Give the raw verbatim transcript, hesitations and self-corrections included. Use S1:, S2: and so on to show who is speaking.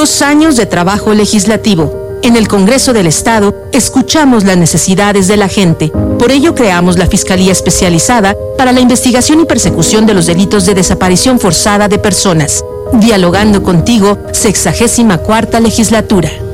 S1: Dos años de trabajo legislativo. En el Congreso del Estado, escuchamos las necesidades de la gente. Por ello, creamos la Fiscalía Especializada para la Investigación y Persecución de los Delitos de Desaparición Forzada de Personas. Dialogando contigo, sexagésima cuarta legislatura.